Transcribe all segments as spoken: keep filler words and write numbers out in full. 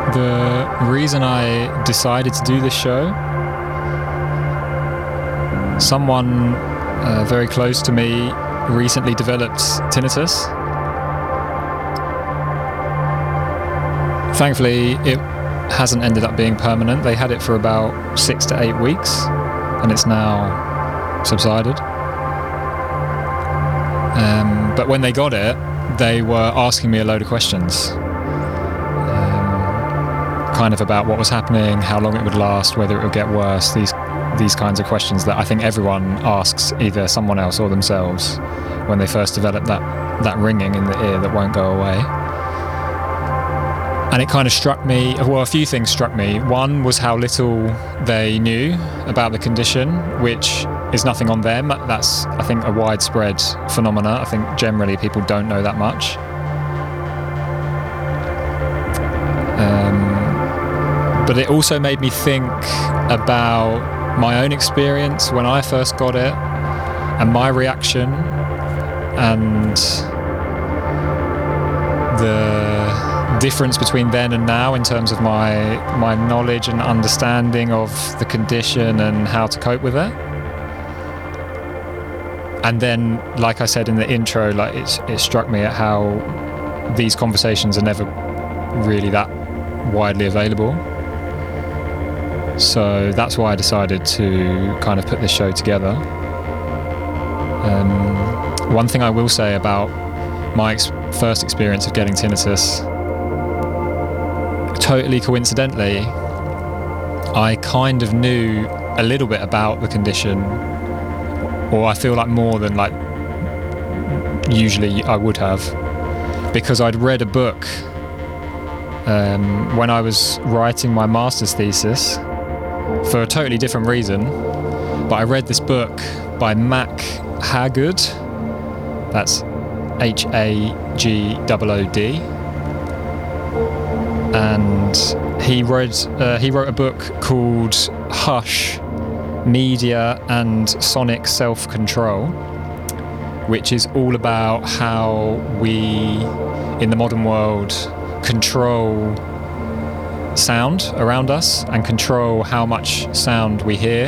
The reason I decided to do this show, someone uh, very close to me recently developed tinnitus. Thankfully, it hasn't ended up being permanent. They had it for about six to eight weeks, and it's now subsided. Um, but when they got it, they were asking me a load of questions, um, kind of about what was happening, how long it would last, whether it would get worse, these these kinds of questions that I think everyone asks either someone else or themselves when they first develop that, that ringing in the ear that won't go away. And it kind of struck me, well, a few things struck me. One was how little they knew about the condition, which is nothing on them. That's, I think, a widespread phenomena. I think generally people don't know that much. Um, but it also made me think about my own experience when I first got it and my reaction and the difference between then and now in terms of my my knowledge and understanding of the condition and how to cope with it. And then, like I said in the intro, like it, it struck me at how these conversations are never really that widely available. So that's why I decided to kind of put this show together. Um, one thing I will say about my ex- first experience of getting tinnitus, totally coincidentally, I kind of knew a little bit about the condition, or I feel like more than like usually I would have, because I'd read a book um, when I was writing my master's thesis for a totally different reason, but I read this book by Mac Hagood. That's H A G O O D, and he wrote uh, he wrote a book called Hush: Media and Sonic Self-Control, which is all about how we in the modern world control sound around us and control how much sound we hear,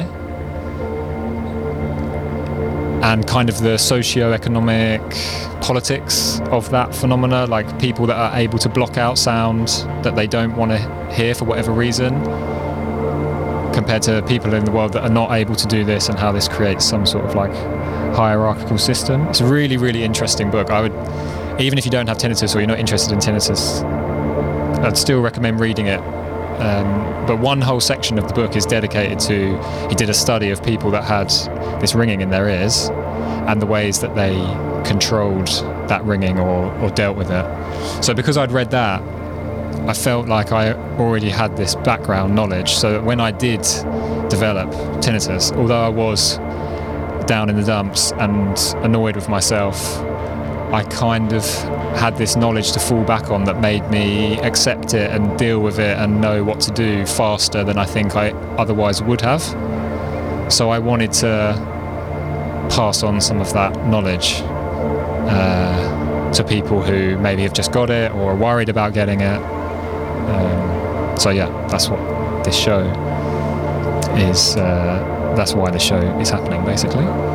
and kind of the socio-economic politics of that phenomena, like people that are able to block out sound that they don't want to hear for whatever reason, compared to people in the world that are not able to do this, and how this creates some sort of like hierarchical system. It's a really, really interesting book. I would, even if you don't have tinnitus or you're not interested in tinnitus, I'd still recommend reading it. Um, but one whole section of the book is dedicated to, he did a study of people that had this ringing in their ears and the ways that they controlled that ringing or, or dealt with it. So because I'd read that, I felt like I already had this background knowledge, so that when I did develop tinnitus, although I was down in the dumps and annoyed with myself, I kind of had this knowledge to fall back on that made me accept it and deal with it and know what to do faster than I think I otherwise would have. So I wanted to pass on some of that knowledge uh, to people who maybe have just got it or are worried about getting it. Um, so yeah, that's what this show is, uh, that's why this show is happening basically.